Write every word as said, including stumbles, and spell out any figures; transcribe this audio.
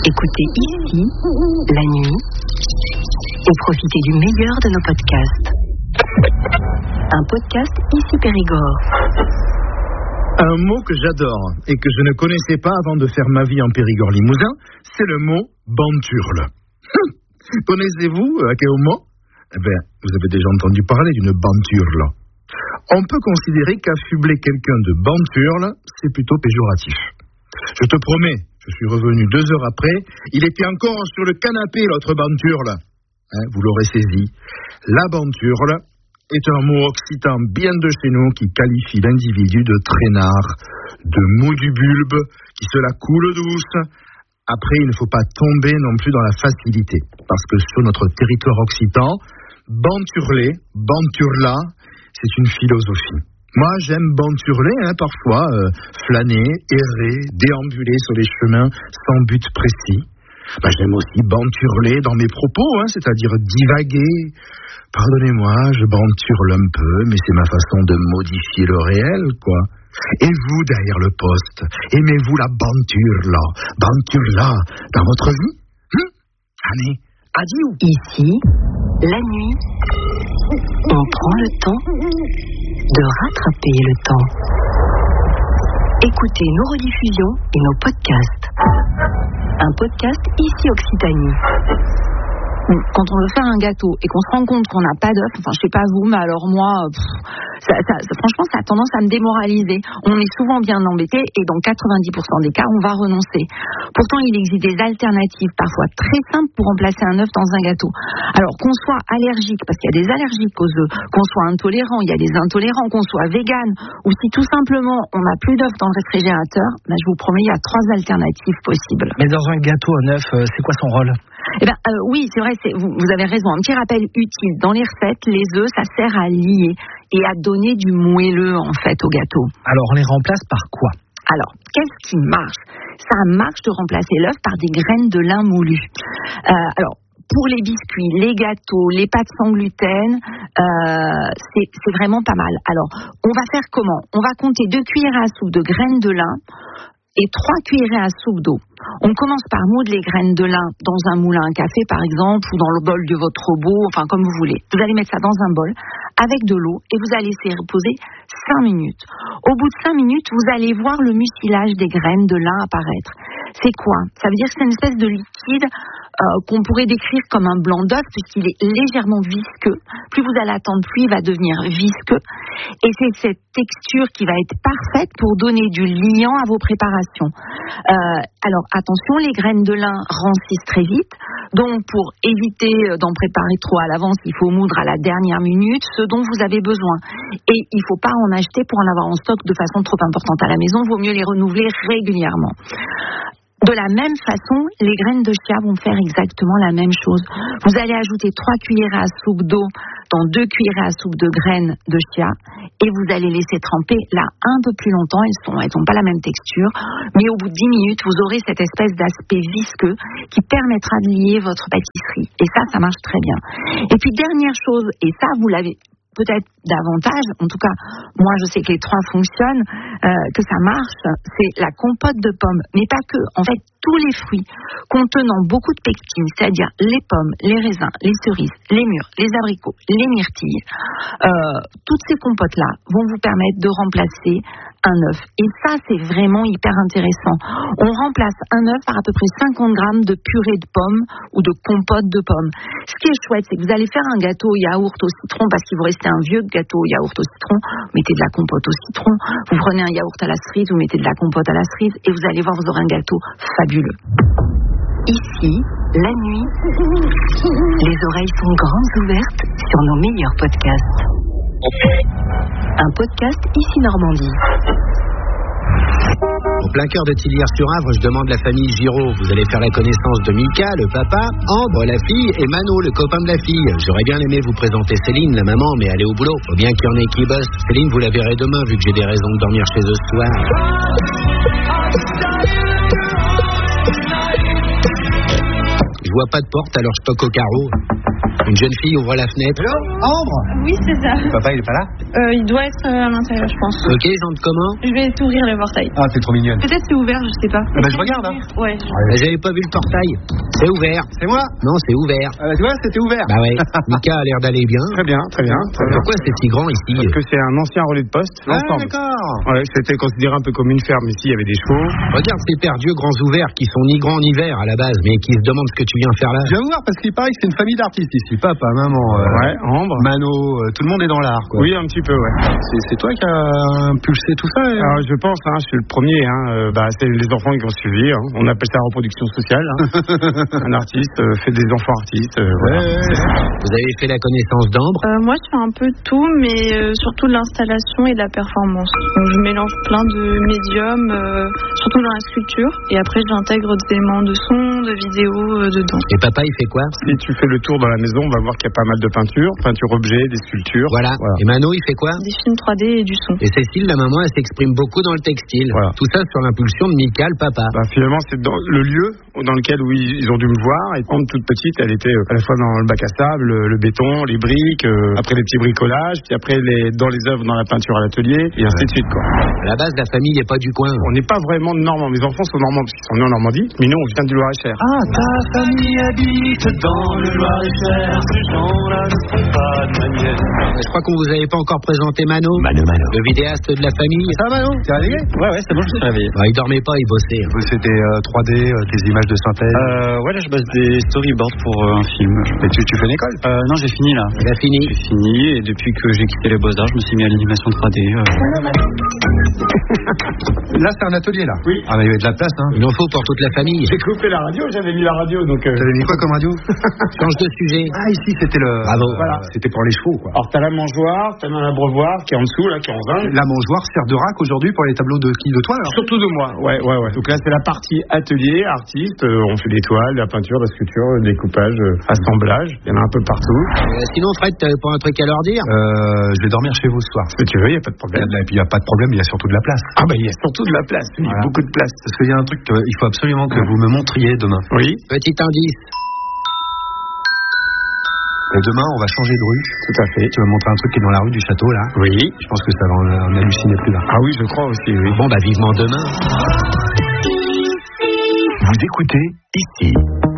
Écoutez ici, la nuit, et profitez du meilleur de nos podcasts. Un podcast Ici Périgord. Un mot que j'adore et que je ne connaissais pas avant de faire ma vie en Périgord-Limousin, c'est le mot banturle. Connaissez-vous euh, quel mot? Eh bien, vous avez déjà entendu parler d'une banturle. On peut considérer qu'affubler quelqu'un de banturle, c'est plutôt péjoratif. Je te promets, je suis revenu deux heures après, il était encore sur le canapé, l'autre banturle. Hein, vous l'aurez saisi. La banturle est un mot occitan bien de chez nous qui qualifie l'individu de traînard, de mou du bulbe, qui se la coule douce. Après, il ne faut pas tomber non plus dans la facilité, parce que sur notre territoire occitan, banturler, banturla, c'est une philosophie. Moi, j'aime banturler, hein, parfois, euh, flâner, errer, déambuler sur les chemins sans but précis. Ben, j'aime aussi banturler dans mes propos, hein, c'est-à-dire divaguer. Pardonnez-moi, je banturle un peu, mais c'est ma façon de modifier le réel, quoi. Et vous, derrière le poste, aimez-vous la banturla, banturla dans votre vie? Hum Allez, adieu. Ici, la nuit, on prend le temps de rattraper le temps. Écoutez nos rediffusions et nos podcasts. Un podcast Ici Occitanie. Quand on veut faire un gâteau et qu'on se rend compte qu'on n'a pas d'œuf, enfin je sais pas vous, mais alors moi, pff, ça, ça, ça, franchement ça a tendance à me démoraliser. On est souvent bien embêté et dans quatre-vingt-dix pour cent des cas, on va renoncer. Pourtant, il existe des alternatives parfois très simples pour remplacer un œuf dans un gâteau. Alors qu'on soit allergique, parce qu'il y a des allergiques aux œufs, qu'on soit intolérant, il y a des intolérants, qu'on soit vegan, ou si tout simplement on n'a plus d'œufs dans le réfrigérateur, ben, je vous promets, il y a trois alternatives possibles. Mais dans un gâteau, un œuf, c'est quoi son rôle? Eh ben, euh, oui, c'est vrai, c'est, vous, vous avez raison. Un petit rappel utile. Dans les recettes, les œufs, ça sert à lier et à donner du moelleux, en fait, au gâteau. Alors, on les remplace par quoi? Alors, qu'est-ce qui marche? Ça marche de remplacer l'œuf par des graines de lin moulu. Euh, alors, pour les biscuits, les gâteaux, les pâtes sans gluten, euh, c'est, c'est vraiment pas mal. Alors, on va faire comment? On va compter deux cuillères à soupe de graines de lin et trois cuillerées à soupe d'eau. On commence par moudre les graines de lin dans un moulin à café, par exemple, ou dans le bol de votre robot, enfin comme vous voulez. Vous allez mettre ça dans un bol avec de l'eau et vous allez laisser reposer cinq minutes. Au bout de cinq minutes, vous allez voir le mucilage des graines de lin apparaître. C'est quoi? Ça veut dire que c'est une espèce de liquide euh, qu'on pourrait décrire comme un blanc d'œuf puisqu'il est légèrement visqueux. Plus vous allez attendre, plus il va devenir visqueux. Et c'est cette texture qui va être parfaite pour donner du liant à vos préparations. Euh, alors attention, les graines de lin rancissent très vite. Donc pour éviter d'en préparer trop à l'avance, il faut moudre à la dernière minute ce dont vous avez besoin. Et il ne faut pas en acheter pour en avoir en stock de façon trop importante à la maison. Il vaut mieux les renouveler régulièrement. De la même façon, les graines de chia vont faire exactement la même chose. Vous allez ajouter trois cuillères à soupe d'eau dans deux cuillères à soupe de graines de chia et vous allez laisser tremper là un peu plus longtemps. Elles sont, elles n'ont pas la même texture, mais au bout de dix minutes, vous aurez cette espèce d'aspect visqueux qui permettra de lier votre pâtisserie. Et ça, ça marche très bien. Et puis dernière chose, et ça, vous l'avez peut-être davantage, en tout cas, moi je sais que les trois fonctionnent, euh, que ça marche, c'est la compote de pommes, mais pas que, en fait, tous les fruits contenant beaucoup de pectine, c'est-à-dire les pommes, les raisins, les cerises, les mûres, les abricots, les myrtilles, euh, toutes ces compotes-là vont vous permettre de remplacer un œuf. Et ça, c'est vraiment hyper intéressant. On remplace un œuf par à peu près cinquante grammes de purée de pommes ou de compote de pommes. Ce qui est chouette, c'est que vous allez faire un gâteau au yaourt au citron parce qu'il vous restait un vieux gâteau au yaourt au citron, vous mettez de la compote au citron, vous prenez un yaourt à la cerise, vous mettez de la compote à la cerise et vous allez voir, vous aurez un gâteau fabuleux. Ici, la nuit, les oreilles sont grandes ouvertes sur nos meilleurs podcasts. Un podcast Ici Normandie. Au plein cœur de Tillières-sur-Avre, je demande la famille Giraud. Vous allez faire la connaissance de Mika, le papa, Ambre, la fille, et Mano, le copain de la fille. J'aurais bien aimé vous présenter Céline, la maman, mais elle est au boulot. Faut bien qu'il y en ait qui bossent. Céline, vous la verrez demain, vu que j'ai des raisons de dormir chez eux ce soir. Je vois pas de porte, alors je toque au carreau. Une jeune fille ouvre la fenêtre. Hello, Ambre. Oui, c'est ça. Papa, il est pas là? Euh, il doit être euh, à l'intérieur, je pense. Ok, ils entrent comment? Je vais t'ouvrir le portail. Ah, t'es trop mignonne. Peut-être c'est ouvert, je sais pas. Ah bah, je regarde, hein. Ouais. Je... Bah, j'avais pas vu le portail. C'est ouvert. C'est moi? Non, c'est ouvert. Ah bah, tu vois, c'était ouvert. Bah ouais, Mika a l'air d'aller bien. Très bien, très bien. Très bien. Pourquoi c'est si grand ici? Parce que c'est un ancien relais de poste, Ah, l'ensemble. d'accord. Ouais, c'était considéré un peu comme une ferme. Ici, il y avait des chevaux. Regarde ces pères Dieu grands ouverts qui sont ni grands ni verts à la base, mais qui se demandent ce que tu viens faire là. Je viens voir parce qu'il paraît que c'est une famille d'artistes ici. Papa, maman, euh, Ouais, Ambre. Mano, euh, tout le monde est dans l'art, quoi. Oui, un petit peu, ouais. C'est, c'est toi qui as impulsé tout ça, hein? Alors, je pense, hein, je suis le premier. Hein, euh, bah, c'est les enfants qui ont suivi. Hein. On appelle ça reproduction sociale. Hein. Un artiste euh, fait des enfants artistes. Euh, voilà. Vous avez fait la connaissance d'Ambre? Euh, moi, je fais un peu de tout, mais euh, surtout de l'installation et de la performance. Donc, je mélange plein de médiums, euh, surtout dans la sculpture. Et après, j'intègre des éléments de son, de vidéo, euh, dedans. Et papa, il fait quoi? Si tu fais le tour dans la maison, on va voir qu'il y a pas mal de peintures, peinture objet, des sculptures. Voilà. Voilà. Et Mano, il fait quoi? Des films trois D et du son. Et Cécile, la maman, elle s'exprime beaucoup dans le textile. Voilà. Tout ça sur l'impulsion de Mika, le papa. Bah, finalement, c'est dans le lieu dans lequel où ils ont dû me voir. Et quand toute petite, elle était euh, à la fois dans le bac à sable, le, le béton, les briques, euh, après les petits bricolages, puis après les, dans les œuvres, dans la peinture à l'atelier, et ainsi de suite, quoi. À la base, la famille n'est pas du coin. On n'est pas vraiment de Normands. Mes enfants sont normands parce qu'ils sont nés en Normandie, mais nous, on vient du Loir-et-Cher. Ah, ta famille habite dans le Loir-et-Cher. Ces gens-là ne font pas de manière. Je crois qu'on vous avait pas encore présenté Mano. Mano, Mano. Le vidéaste de la famille. Ça va, Mano? T'es réveillé? Ouais, ouais, c'est bon, je me suis réveillé. Bah, il dormait pas, il bossait. C'était euh, trois D, euh, tes images de synthèse. Euh, ouais, là, je bosse des storyboards pour euh, un film. Et tu, tu fais une école? Euh, non, j'ai fini là. Il a fini. J'ai fini, et depuis que j'ai quitté les Beaux-Arts, je me suis mis à l'animation trois D. Euh... Là, c'est un atelier, là? Oui. Ah, mais il y avait de la place, hein? Il en faut pour toute la famille. J'ai coupé la radio, j'avais mis la radio, donc... Euh... T'avais mis quoi comme radio? Change de sujet. Ah, ici, c'était le... Bravo. Voilà. C'était pour les chevaux, quoi. Alors, t'as la mangeoire, t'as l'abreuvoir qui est en dessous, là, qui est en zinc. La mangeoire sert de rack aujourd'hui pour les tableaux de qui? De toi, alors? Surtout de moi, ouais, ouais, ouais. Donc là, c'est la partie atelier, artiste. Euh, on fait des toiles, de la peinture, de la sculpture, le découpage, euh, assemblage. Il y en a un peu partout. Euh, sinon, Fred, t'avais pas un truc à leur dire? Euh, je vais dormir chez vous ce soir. Si tu veux, il n'y a pas de problème. Et puis, il n'y a pas de problème, il y a surtout de la place. Ah, bah, il y a surtout de la place. Il y a Voilà. beaucoup de place. Parce qu'il y a un truc qu'il faut absolument que vous me montriez demain. Oui, Petit indice. Et demain, on va changer de rue. tout à fait. Tu vas me montrer un truc qui est dans la rue du château, là. Oui. Je pense que ça va en, en halluciner plus d'un. Ah oui, je crois aussi, oui. Bon, bah, vivement demain. Vous écoutez ici.